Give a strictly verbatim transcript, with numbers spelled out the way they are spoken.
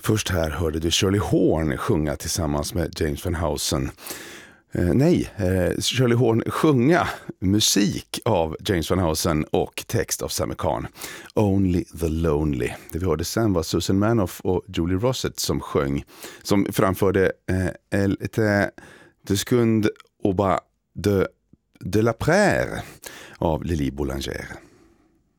Först här hörde du Shirley Horn sjunga tillsammans med James Van Heusen. Eh, nej, eh, Shirley Horn sjunga musik av James Van Heusen och text av Sammy Cahn. Only the Lonely. Det vi hörde sen var Susan Manoff och Julie Rossett som sjöng, som framförde eh, El était de seconde au bas de, de la praire av Lili Boulanger.